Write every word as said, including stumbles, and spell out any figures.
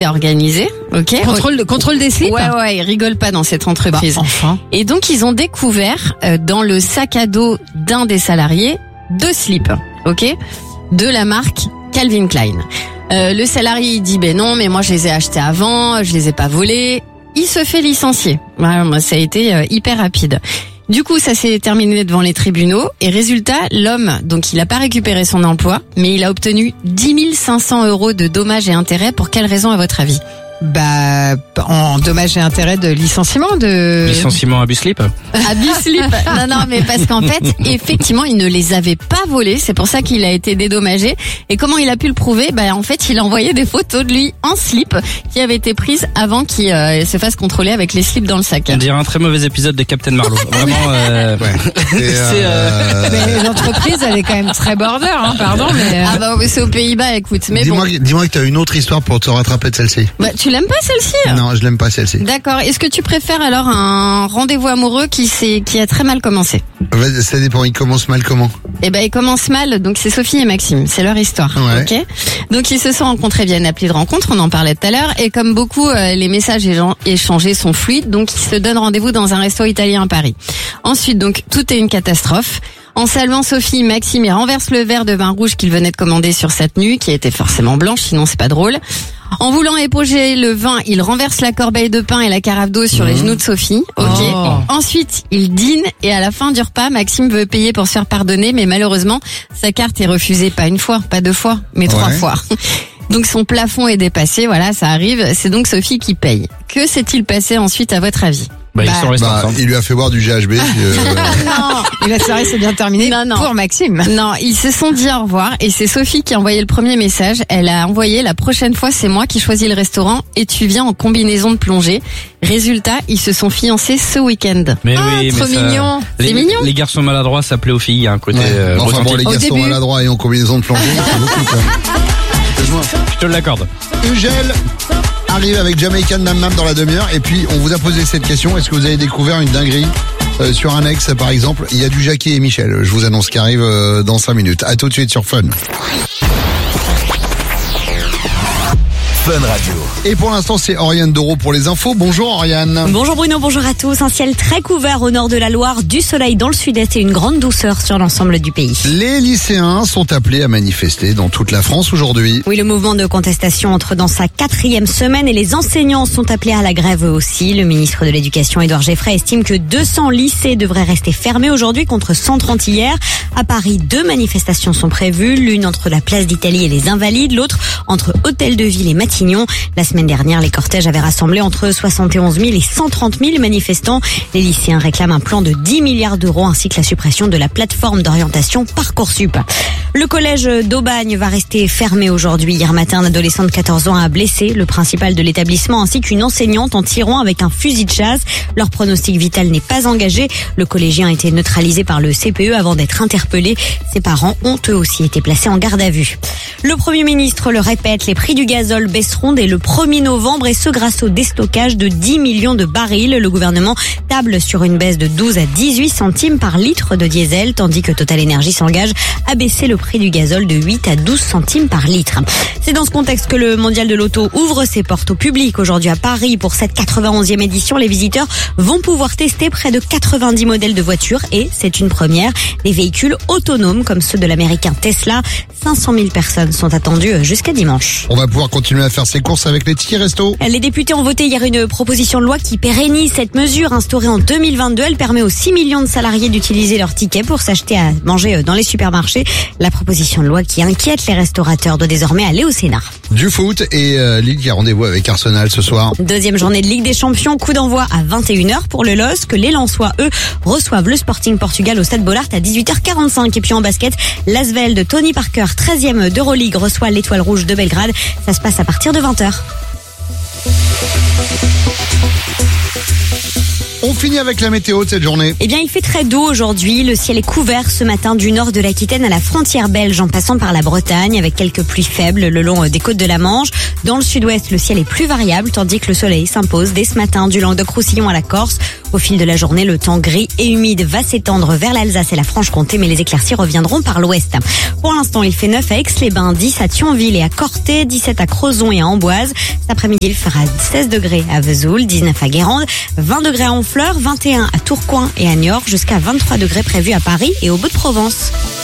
organisé. Ok. Contrôle, de, contrôle des slips. Ouais, ouais, ils rigolent pas dans cette entreprise. Bah, enfin. Et donc, ils ont découvert euh, dans le sac à dos d'un des salariés deux slips. Ok. De la marque Calvin Klein. Euh, le salarié il dit ben non, mais moi je les ai achetés avant, je les ai pas volés. Il se fait licencier. Voilà, ça a été euh, hyper rapide. Du coup, ça s'est terminé devant les tribunaux et résultat, l'homme, donc il a pas récupéré son emploi, mais il a obtenu dix mille cinq cents euros de dommages et intérêts. Pour quelle raison à votre avis? Bah, en dommages et intérêts de licenciement de... Licenciement à Buslip. À Buslip. Non, non, mais parce qu'en fait, effectivement, il ne les avait pas volés. C'est pour ça qu'il a été dédommagé. Et comment il a pu le prouver? Bah, en fait, il a envoyé des photos de lui en slip qui avaient été prises avant qu'il euh, se fasse contrôler avec les slips dans le sac. On dirait un très mauvais épisode de Captain Marlowe. Vraiment, euh... Ouais. Et c'est, euh... Mais l'entreprise, elle est quand même très border, hein, pardon, mais... Ah bah, c'est aux Pays-Bas, écoute. Mais dis-moi, bon. dis-moi que t'as une autre histoire pour te rattraper de celle-ci. Bah, tu l'aimes pas celle-ci? Non, je l'aime pas celle-ci. D'accord. Est-ce que tu préfères alors un rendez-vous amoureux qui s'est, qui a très mal commencé? Ça dépend, il commence mal comment? Eh ben, il commence mal. Donc, c'est Sophie et Maxime. C'est leur histoire. Ouais. Ok. Donc, ils se sont rencontrés via une appli de rencontre. On en parlait tout à l'heure. Et comme beaucoup, euh, les messages échangés sont fluides. Donc, ils se donnent rendez-vous dans un resto italien à Paris. Ensuite, donc, tout est une catastrophe. En saluant Sophie, Maxime y renverse le verre de vin rouge qu'il venait de commander sur sa tenue, qui était forcément blanche, sinon c'est pas drôle. En voulant éponger le vin, il renverse la corbeille de pain et la carafe d'eau sur mmh. les genoux de Sophie. Ok. Oh. Ensuite, il dîne et à la fin du repas, Maxime veut payer pour se faire pardonner, mais malheureusement, sa carte est refusée pas une fois, pas deux fois, mais trois ouais. fois. Donc son plafond est dépassé, voilà, ça arrive. C'est donc Sophie qui paye. Que s'est-il passé ensuite à votre avis? Bah, ils sont restés bah, ensemble. il lui a fait boire du G H B. Puis euh... Non. Et la soirée s'est bien terminée Non, non. pour Maxime. Non, ils se sont dit au revoir et c'est Sophie qui a envoyé le premier message. Elle a envoyé: la prochaine fois, c'est moi qui choisis le restaurant et tu viens en combinaison de plongée. Résultat, ils se sont fiancés ce week-end. Mais Ah, oui, trop mais ça... mignon. Les, C'est mignon. Les garçons maladroits, ça plaît aux filles. Il y a un côté. Ouais. Euh, Enfin bon, les Au garçons début. maladroits et en combinaison de plongée, c'est beaucoup quoi. Excuse-moi. Je te l'accorde. Ugel arrive avec Jamaican Nam Nam dans la demi-heure et puis on vous a posé cette question: est-ce que vous avez découvert une dinguerie euh, sur un ex par exemple? Il y a du Jackie et Michel, je vous annonce qui arrive euh, dans cinq minutes. À tout de suite sur Fun. Fun Radio. Et pour l'instant, c'est Oriane Doro pour les infos. Bonjour Oriane. Bonjour Bruno, bonjour à tous. Un ciel très couvert au nord de la Loire, du soleil dans le sud-est et une grande douceur sur l'ensemble du pays. Les lycéens sont appelés à manifester dans toute la France aujourd'hui. Oui, le mouvement de contestation entre dans sa quatrième semaine et les enseignants sont appelés à la grève eux aussi. Le ministre de l'Éducation, Édouard Geffray, estime que deux cents lycées devraient rester fermés aujourd'hui contre cent trente hier. À Paris, deux manifestations sont prévues, l'une entre la place d'Italie et les Invalides, l'autre entre Hôtel de Ville et Matignon. La semaine dernière, les cortèges avaient rassemblé entre soixante et onze mille et cent trente mille manifestants. Les lycéens réclament un plan de dix milliards d'euros ainsi que la suppression de la plateforme d'orientation Parcoursup. Le collège d'Aubagne va rester fermé aujourd'hui. Hier matin, un adolescent de quatorze ans a blessé le principal de l'établissement ainsi qu'une enseignante en tirant avec un fusil de chasse. Leur pronostic vital n'est pas engagé. Le collégien a été neutralisé par le C P E avant d'être interpellé. Ses parents ont eux aussi été placés en garde à vue. Le Premier ministre le répète, les prix du gazole baisseront dès le premier novembre et ce grâce au déstockage de dix millions de barils. Le gouvernement table sur une baisse de douze à dix-huit centimes par litre de diesel, tandis que Total Energy s'engage à baisser le prix du gazole de huit à douze centimes par litre. C'est dans ce contexte que le Mondial de l'Auto ouvre ses portes au public aujourd'hui à Paris. Pour cette quatre-vingt-onzième édition, les visiteurs vont pouvoir tester près de quatre-vingt-dix modèles de voitures et c'est une première, des véhicules autonomes comme ceux de l'américain Tesla. cinq cent mille personnes sont attendues jusqu'à dimanche. On va pouvoir continuer à faire ses courses avec les tickets resto. Les députés ont voté hier une proposition de loi qui pérennise cette mesure instaurée en deux mille vingt-deux. Elle permet aux six millions de salariés d'utiliser leurs tickets pour s'acheter à manger dans les supermarchés. La proposition de loi qui inquiète les restaurateurs doit désormais aller au Sénat. Du foot et euh, Lille qui a rendez-vous avec Arsenal ce soir. Deuxième journée de Ligue des Champions, coup d'envoi à vingt et une heures pour le L O S C. Les Lensois, eux, reçoivent le Sporting Portugal au Stade Bollaert à dix-huit heures quarante-cinq. Et puis en basket, l'Asvel de Tony Parker, treizième d'Euroleague, reçoit l'Étoile Rouge de Belgrade. Ça se passe à partir de vingt heures. On finit avec la météo de cette journée. Eh bien, il fait très doux aujourd'hui. Le ciel est couvert ce matin du nord de l'Aquitaine à la frontière belge en passant par la Bretagne avec quelques pluies faibles le long des côtes de la Manche. Dans le sud-ouest, le ciel est plus variable tandis que le soleil s'impose dès ce matin du Languedoc-Roussillon à la Corse Au fil de la journée, le temps gris et humide va s'étendre vers l'Alsace et la Franche-Comté, mais les éclaircies reviendront par l'ouest. Pour l'instant, il fait neuf à Aix-les-Bains, dix à Thionville et à Corté, dix-sept à Crozon et à Amboise. Cet après-midi, il fera seize degrés à Vesoul, dix-neuf à Guérande, vingt degrés à Honfleur, vingt et un à Tourcoing et à Niort, jusqu'à vingt-trois degrés prévus à Paris et au Bout-de-Provence.